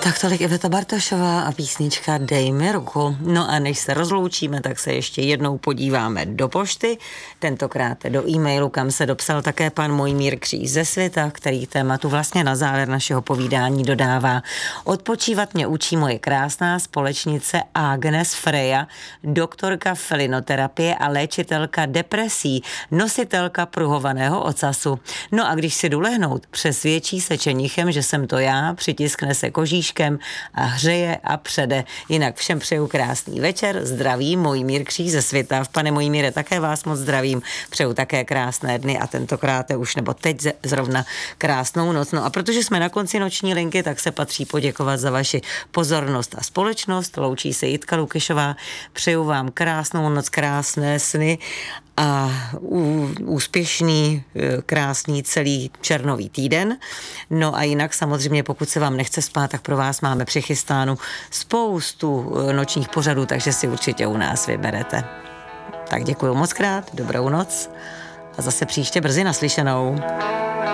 Tak tolik Iveta Bartošová a písnička Dej mi ruku. No a než se rozloučíme, tak se ještě jednou podíváme do pošty, tentokrát do e-mailu, kam se dopsal také pan Mojmír Kříž ze světa, který tématu vlastně na závěr našeho povídání dodává. Odpočívat mě učí moje krásná společnice Agnes Freja, doktorka felinoterapie a léčitelka depresí, nositelka pruhovaného ocasu. No a když si jdu lehnout, přesvědčí se čenichem, že jsem to já, přitiskne se kožíškem a hřeje a přede. Jinak všem přeju krásný večer, zdraví Mojmír Kříž ze světa. Pane Mojmíre, také vás moc zdravím, přeju také krásné dny a tentokrát už, nebo teď zrovna krásnou noc. No a protože jsme na konci noční linky, tak se patří poděkovat za vaši pozornost a společnost. Loučí se Jitka Lukešová, přeju vám krásnou noc, krásné sny a úspěšný, krásný celý červnový týden. No a jinak samozřejmě, pokud se vám nechce spát, tak pro vás máme přichystánu spoustu nočních pořadů, takže si určitě u nás vyberete. Tak děkuju moc krát, dobrou noc a zase příště brzy naslyšenou.